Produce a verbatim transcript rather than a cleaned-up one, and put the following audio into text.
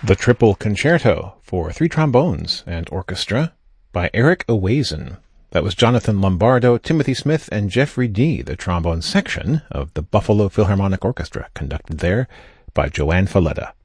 The Triple Concerto for Three Trombones and Orchestra by Eric Owazen. That was Jonathan Lombardo, Timothy Smith, and Jeffrey Dee, the trombone section of the Buffalo Philharmonic Orchestra, conducted there by Joanne Falletta.